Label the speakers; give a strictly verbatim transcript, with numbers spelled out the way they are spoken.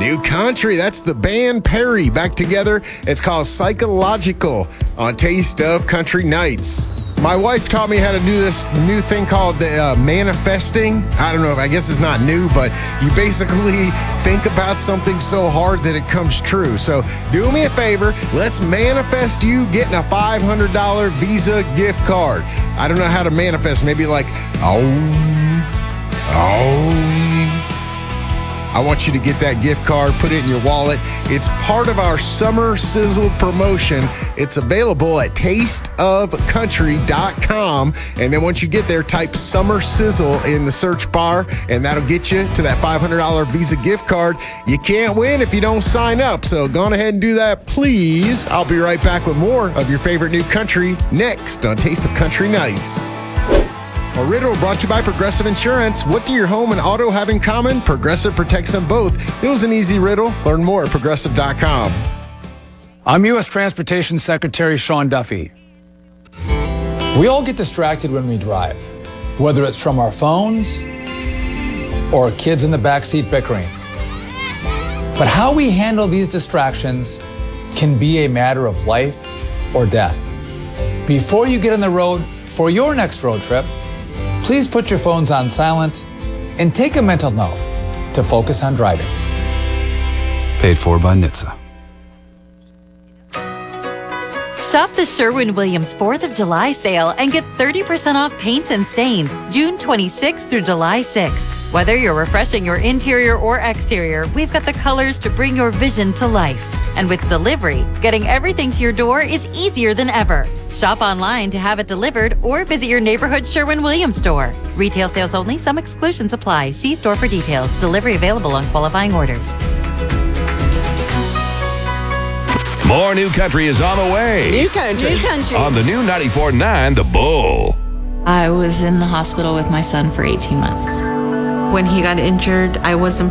Speaker 1: New Country. That's the band Perry back together. It's called Psychological on Taste of Country Nights. My wife taught me how to do this new thing called the uh, manifesting. I don't know if I guess it's not new, but you basically think about something so hard that it comes true. So do me a favor. Let's manifest you getting a five hundred dollars Visa gift card. I don't know how to manifest. Maybe like, oh, oh. I want you to get that gift card, put it in your wallet. It's part of our Summer Sizzle promotion. It's available at taste of country dot com. And then once you get there, type Summer Sizzle in the search bar, and that'll get you to that five hundred dollars Visa gift card. You can't win if you don't sign up. So go on ahead and do that, please. I'll be right back with more of your favorite new country next on Taste of Country Nights. A riddle brought to you by Progressive Insurance. What do your home and auto have in common? Progressive protects them both. It was an easy riddle. Learn more at progressive dot com.
Speaker 2: I'm U S Transportation Secretary Sean Duffy. We all get distracted when we drive, whether it's from our phones or kids in the backseat bickering. But how we handle these distractions can be a matter of life or death. Before you get on the road for your next road trip, please put your phones on silent and take a mental note to focus on driving.
Speaker 3: Paid for by N H T S A.
Speaker 4: Shop the Sherwin-Williams fourth of July sale and get thirty percent off paints and stains June twenty-sixth through July sixth. Whether you're refreshing your interior or exterior, we've got the colors to bring your vision to life. And with delivery, getting everything to your door is easier than ever. Shop online to have it delivered or visit your neighborhood Sherwin-Williams store. Retail sales only. Some exclusions apply. See store for details. Delivery available on qualifying orders.
Speaker 5: More New Country is on the way.
Speaker 6: New Country.
Speaker 7: New Country.
Speaker 5: On the new ninety-four point nine The Bull.
Speaker 8: I was in the hospital with my son for eighteen months.
Speaker 7: When he got injured, I wasn't